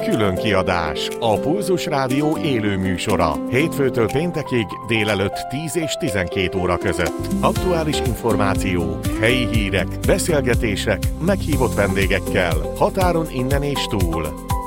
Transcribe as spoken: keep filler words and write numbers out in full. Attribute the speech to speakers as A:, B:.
A: külön kiadás, a Pulzus Rádió élő műsora. Hétfőtől péntekig délelőtt tíz és tizenkét óra között. Aktuális információk, helyi hírek, beszélgetések, meghívott vendégekkel, határon innen és túl.